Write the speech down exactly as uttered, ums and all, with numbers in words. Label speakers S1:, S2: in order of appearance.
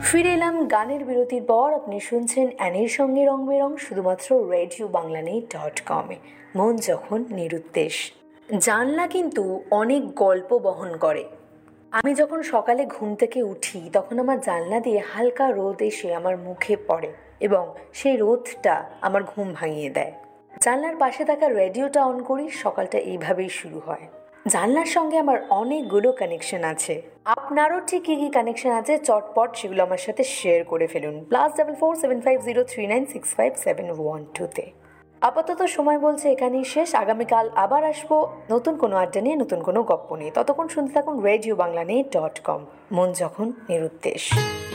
S1: ফিরে এলাম গানের বিরতির পর। আপনি শুনছেন অ্যানির সঙ্গে রং বেরং, শুধুমাত্র রেডিও বাংলা নেই ডট কমে। মন যখন নিরুদ্দেশ। জানলা কিন্তু অনেক গল্প বহন করে। আমি যখন সকালে ঘুম থেকে উঠি তখন আমার জানলা দিয়ে হালকা রোদ এসে আমার মুখে পড়ে এবং সেই রোদটা আমার ঘুম ভাঙিয়ে দেয়। জানলার পাশে থাকা রেডিওটা অন করি, সকালটা এইভাবেই শুরু হয়। জানলার সঙ্গে আমার অনেকগুলো কানেকশন আছে। আপনারও ঠিক কী কী কানেকশন আছে চটপট সেগুলো আমার সাথে শেয়ার করে ফেলুন plus double four seven five zero three nine six five seven one টুতে। আপাতত সময় বলছে এখানেই শেষ। আগামীকাল আবার আসবো নতুন কোনো আড্ডা নিয়ে, নতুন কোনো গপ্প নিয়ে। ততক্ষণ শুনতে থাকুন রেডিও বাংলা নিয়ে ডট কম। মন যখন নিরুদ্দেশ।